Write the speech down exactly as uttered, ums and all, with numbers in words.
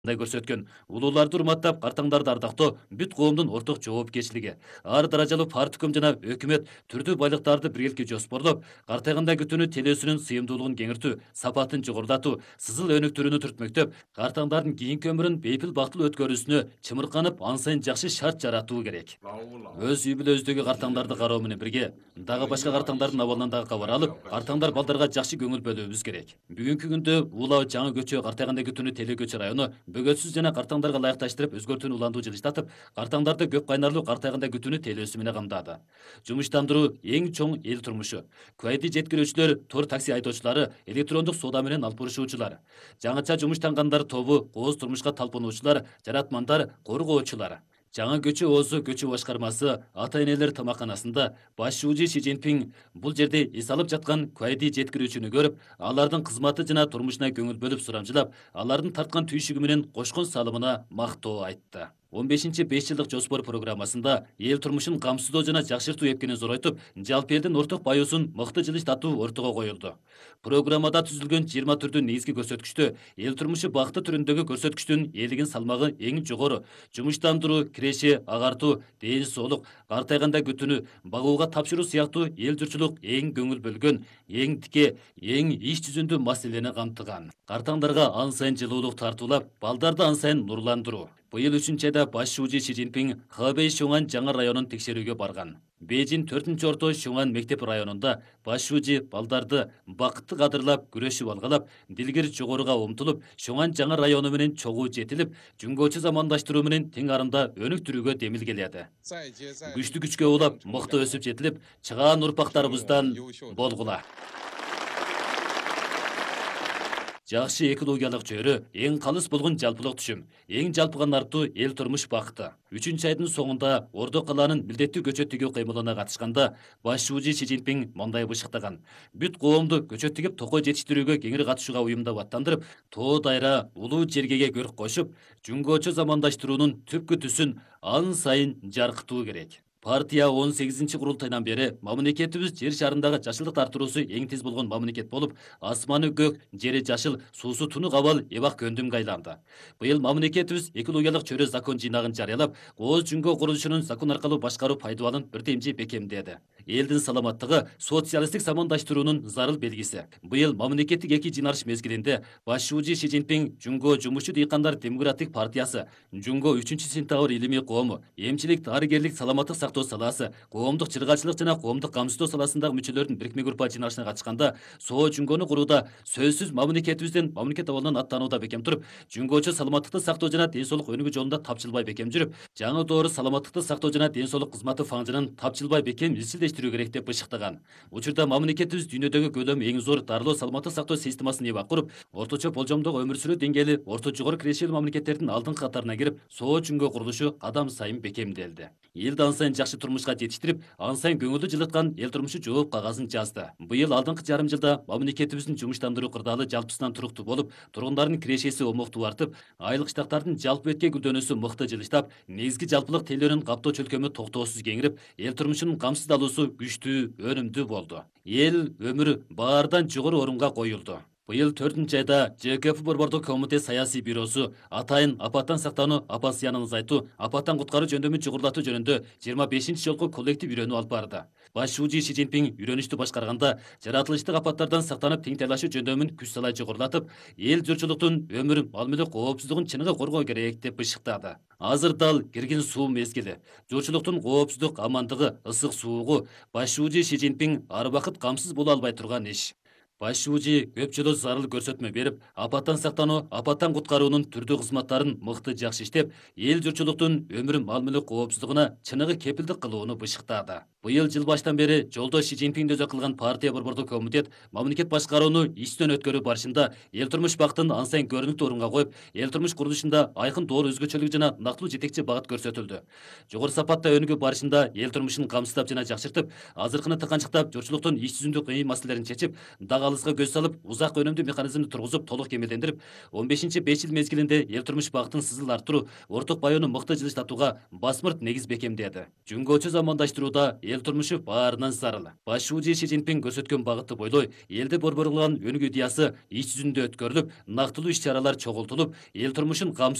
Мындай көрсөткөн улууларды урматтап, картаңдарды ардактоо бүт коомдун орток жоопкерчилиги. Ар даражалуу партком жана өкмөт түрдүү байлыктарды биргеликте жоспорлоп, картайганда күтүүнү телөөсүнүн сыйымдуулугун кеңиртүү, сапатын жогорулатуу, сызыл өнүктүрүүнү түртмөктөп, картаңдардын кийинки өмүрүн бейпил бактылуу өткөрүүсүнө чымырканып, ан сайын жакшы шарт жаратуу керек. Өз үй бүлөбүздөгү картаңдарды кароо менен бирге, дагы башка картаңдардын абалынан дагы кабар алып, картаңдар балдарга жакшы көңүл бөлүүбүз керек. Бүгүнкү күндө Улаа жаңы көчө картайганда күтүүнү телөө көчө району бөгөтсүз жана картаңдарга ылайыкташтырып өзгөртүүнү уландуу жылыштатып, картаңдарды көп кайнарлуу картайганда күтүүнү телөөсү менен камдады. Жумуштандыруу эң чоң эл турмушу. Куайди жеткирүүчүлөр, тур такси айдоочулары, электрондук соода менен алып барышуучулар, жаңыча жумуштангандар тобу, кооз турмушка талпынуучулар, жаратмандар, коргоочулар. Жаңа көчө оозу көчө башкармасы ата энелер тамаканасында баш шүүжү Ши Цзиньпин бул жерде эс алып жаткан куайди жеткирүүчүнү көрүп, алардын кызматы жана турмушуна көңүл бөлүп сурамжылап, алардын тарткан түйшүгү менен кошкон салымына мактоо айтты. он бешинчи беш жылдык жоспор программасында эл турмушун камсыздоо жана жакшыртуу эпкенин зоройтуп, жалпы элдин орток баюусун мыкты жылыштатуу ортого коюлду. Программада түзүлгөн жыйырма түрдүү негизги көрсөткүчтө эл турмушу бакыты түрүндөгү көрсөткүчтүн элигин салмагы эң жогору, жумуштандыруу, киреше, агартуу, ден соолук, картайганда күтүүнү багууга тапшыруу сыяктуу эл журтчулук эң көңүл бөлгөн, эң тике, эң иш жүзүндүү маселени камтыган. Картаңдарга ан сайын жылуулук тартуулап, балдарды ан сайын нурландыруу. Быйыл үчүнчү айда баш шүүжү Ши Цзиньпин Хэбэй Шуңан жаңы районун текшерүүгө барган. Бейжин төртүнчү орто Шуңан мектеп районунда баш шүүжү балдарды бакытты кадырлап, күрөшүп алгалап, дилгир жогоруга умтулуп, Шуңан жаңы району менен чогуу жетилип, жүнгөчү замандаштыруу менен тең арымда өнүктүрүүгө демилгеледи. Күчтүү күчкө улап, мыкты өсүп жетилип, чыгаан урпактарыбыздан болгула. Жакшы экологиялык чөйрө эң калыс болгон жалпылык түшүм, эң жалпыган артуу эл турмуш бакыты. үчүнчү айдын соңунда Ордо калаанын милдеттүү көчөт тигүү кыймылына катышканда баш шүүжү Ши Цзиньпин мындай бышыктаган: бүт коомду көчөт тигип токой жетиштирүүгө кеңири катышууга уюмдап аттандырып, тоо дайра улуу жергеге көрк кошуп, жүнгөчө замандаштыруунун түпкү түсүн ан сайын жаркытуу керек. Партия он сегизинчи курултайдан бери мамлекетибиз жер шарындагы жашылдык артыруусу эң тез болгон мамлекет болуп, асманы көк, жери жашыл, суусу тунук абал эбак көндүмгө айланды. Быйыл мамлекетибиз экологиялык чөйрө закон жыйнагын жарыялап, кооз жүнгө курулушунун закон аркылуу башкаруу пайдубалын бирдемжи бекемдеди. Элдин саламаттыгы социалисттик замандаштыруунун зарыл белгиси. Быйыл мамлекеттик эки жыйналыш мезгилинде баш шүүжү Ши Цзиньпин Жүнгө жумушчу дыйкандар демократик партиясы, Жүнгө үчүнчү сентябрь илимий кому, эмчилик, дарыгерлик, саламаттык сактоо саласы, коомдук чыргачылык жана коомдук камсыздоо саласындагы мүчөлөрдүн бирикме группа жыйналышына катышканда, соо Жүнгөнү курууда сөзсүз мамлекетибиздин мамлекет абалынан аттанууда бекем туруп, жүнгөчө саламаттыкты сактоо жана ден соолук өнүгүү жолунда тапчылбай бекем жүрүп, жаңы доору саламаттыкты сактоо жана ден соолук кызматы фаңжынын тапчылбай бекем изчилдештирүү керек деп бышыктаган. Учурда мамлекетибиз дүйнөдөгү көлөмү эң зор дарылоо саламаттык сактоо системасын эбак куруп, орточо болжомдогу өмүр сүрүү деңгээли орто жогору кирешелүү мамлекеттердин алдыңкы катарына кирип, соо Жүнгө курулушу кадам сайын бекемделди. Элди ан сайын жакшы турмушка жетиштирип, ан сайын көңүлдү жылыткан эл турмушу жооп кагазын жазды. Быйыл алдыңкы жарым жылда мамлекетибиздин жумуштандыруу кырдаалы жалпысынан туруктуу болуп, тургундардын кирешеси омоктуу артып, айлык штаттардын жалпы бетке гүлдөнүүсү мыкты жылыштап, негизги жалпылык тейлөөнүн каптоо чөлкөмү токтоосуз кеңирип, эл турмушунун камсыздалуусу күчтүү, өнүмдүү болду. Эл өмүрү баардан жогору орунга коюлду. Быйыл төртүнчү айда Ж К П Борбордук комитет саясий бюросу атайын апаттан сактануу, апат зыянын азайтуу, апаттан куткаруу жөндөмүн чугурлатуу жөнүндө жыйырма бешинчи жолку коллектив үйрөнүү алып барды. Баш шүүжү Ши Цзиньпин үйрөнүштү башкарганда жаратылыштык апаттардан сактанып тең тайлашуу жөндөмүн күч салай жогорулатып, эл журтчулуктун өмүр, мал мүлк коопсуздугун чыныгы коргоо керек деп бышыктады. Азыр дал киргин суу мезгили. Журтчулуктун коопсуздук, амандыгы, ысык суугу баш шүүжү Ши Цзиньпин ар убакыт камсыз боло албай турган иш. Баш шүүжү көп жолу зарыл көрсөтмө берип, апаттан сактануу, апаттан куткаруунун түрдүү кызматтарын мыкты жакшы иштеп, эл журтчулуктун өмүр, мал мүлк коопсуздугуна чыныгы кепилдик кылууну бышыктады. Быйыл жыл баштан бери жолдош Ши Цзиньпинди өзө кылган партия борбордук комитет мамлекет башкарууну иштен өткөрүү барышында эл турмуш бактын ан сайын көрүнүктүү орунга коюп, эл турмуш курулушунда айкын доор өзгөчөлүк жана нактылуу жетекчи багыт көрсөтүлдү. Жогору сапатта өнүгүү барышында эл турмушун камсыздап жана жакшыртып, азыркыны тыканчыктап, журтчулуктун иш жүзүндө кыйын маселелерин чечип, дагы алыска көз салып, узак өнүмдүү механизмди тургузуп, толук кемелдендирип, он бешинчи беш жыл мезгилинде эл турмуш багытын сызыл арттыруу, орток баянуу мыкты жылыштатууга басмырт негиз бекемдеди. Жөнгөчү замандаштырууда эл турмушу баарынан зарыл. Баш шүүжи Си Цзиньпин көрсөткөн багытты бойлой, элди борборулаган өнүгүү идеясы ич жүзүндө өткөрүлүп, нактылуу иш-чаралар чогултулуп, эл турмушун